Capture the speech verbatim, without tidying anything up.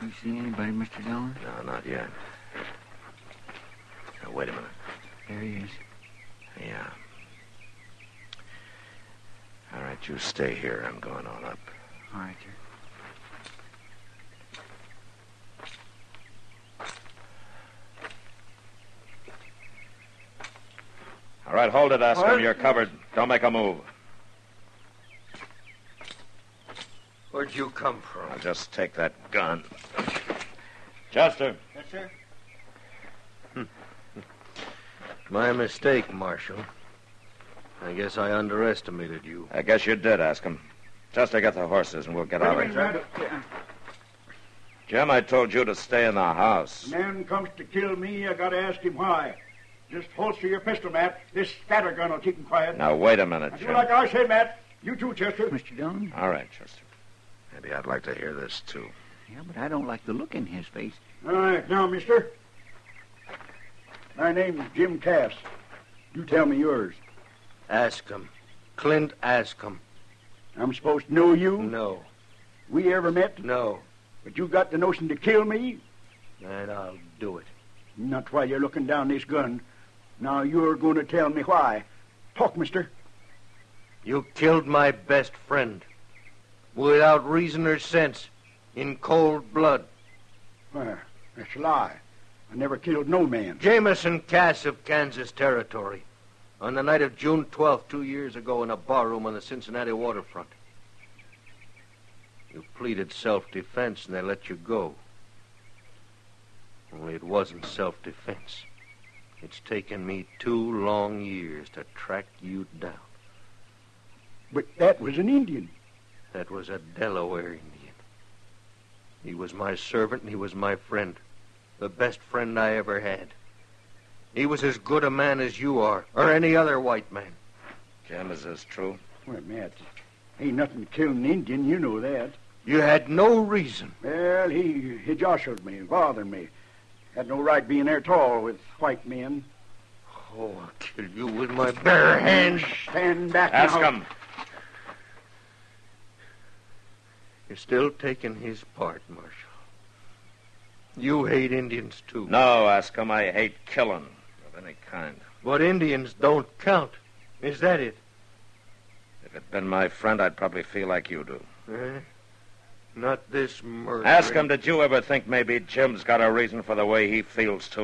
You see anybody, Mister Dillon? No, not yet. Now, wait a minute. There he is. Yeah. All right, you stay here. I'm going on up. All right, sir. All right, hold it, Ascom. What? You're covered. Don't make a move. Where'd you come from? Now, just take that gun. Chester. Yes, sir. My mistake, Marshal. I guess I underestimated you. I guess you did, Ascom. Chester, get the horses and we'll get out of here. Jim, I told you to stay in the house. Man comes to kill me, I gotta ask him why. Just holster your pistol, Matt. This scattergun will keep him quiet. Now, wait a minute, I do Jim. like I said, Matt. You too, Chester. Mister Dillon? All right, Chester. Maybe I'd like to hear this, too. Yeah, but I don't like the look in his face. All right, now, mister. My name's Jim Cass. You tell me yours. Ask him. Clint, ask him. I'm supposed to know you? No. We ever met? No. But you got the notion to kill me? And I'll do it. Not while you're looking down this gun. Now you're going to tell me why. Talk, mister. You killed my best friend. Without reason or sense. In cold blood. Well, that's a lie. I never killed no man. Jameson Cass of Kansas Territory. On the night of June twelfth, two years ago, in a barroom on the Cincinnati waterfront. You pleaded self-defense and they let you go. Only it wasn't self-defense. It's taken me two long years to track you down. But that was an Indian. That was a Delaware Indian. He was my servant and he was my friend. The best friend I ever had. He was as good a man as you are, or any other white man. Jim, is this true? Well, Matt, ain't nothing to kill an Indian, you know that. You had no reason. Well, he, he jostled me, bothered me. Had no right being there at all with white men. Oh, I'll kill you with my bare hands. Stand back Ask now. him. You're still taking his part, Marshal. You hate Indians, too. No, Ascom, I hate killing of any kind. But Indians don't count. Is that it? If it'd been my friend, I'd probably feel like you do. Eh? Not this murder. Ask him, did you ever think maybe Jim's got a reason for the way he feels, too?